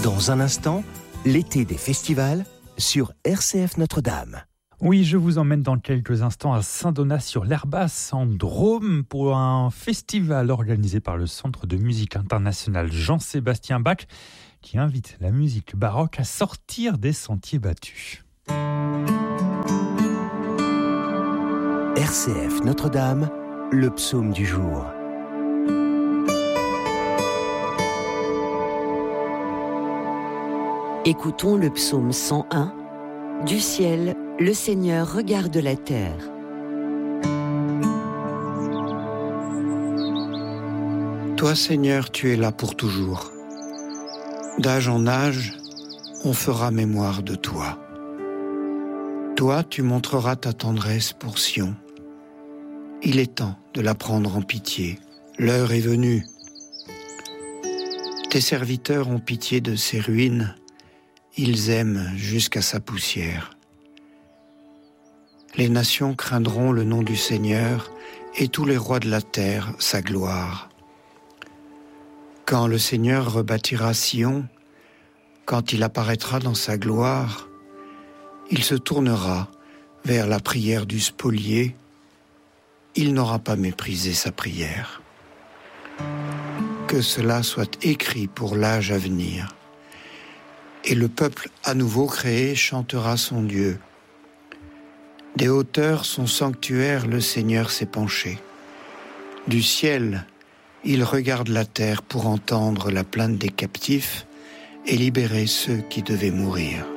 Dans un instant, l'été des festivals sur RCF Notre-Dame. Oui, je vous emmène dans quelques instants à Saint-Donat-sur-l'Herbasse en Drôme pour un festival organisé par le Centre de musique international Jean-Sébastien Bach qui invite la musique baroque à sortir des sentiers battus. RCF Notre-Dame, le psaume du jour. Écoutons le psaume 101. Du ciel, le Seigneur regarde la terre. Toi, Seigneur, tu es là pour toujours. D'âge en âge, on fera mémoire de toi. Toi, tu montreras ta tendresse pour Sion. Il est temps de la prendre en pitié. L'heure est venue. Tes serviteurs ont pitié de ses ruines. Ils aiment jusqu'à sa poussière. Les nations craindront le nom du Seigneur et tous les rois de la terre sa gloire. Quand le Seigneur rebâtira Sion, quand il apparaîtra dans sa gloire, il se tournera vers la prière du spolié. Il n'aura pas méprisé sa prière. Que cela soit écrit pour l'âge à venir. Et le peuple à nouveau créé chantera son Dieu. Des hauteurs, son sanctuaire, le Seigneur s'est penché. Du ciel, il regarde la terre pour entendre la plainte des captifs et libérer ceux qui devaient mourir.